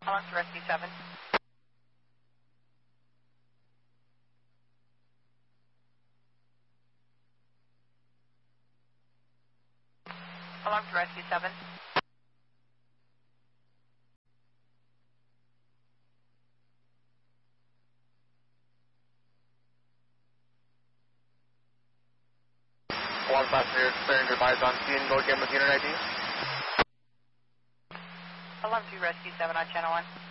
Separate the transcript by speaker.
Speaker 1: Alarm to Rescue 7. Alarm to Rescue 7.
Speaker 2: One passenger clearing device on scene. Go again with unit ID.
Speaker 1: Alarm to Rescue 7 on channel 1.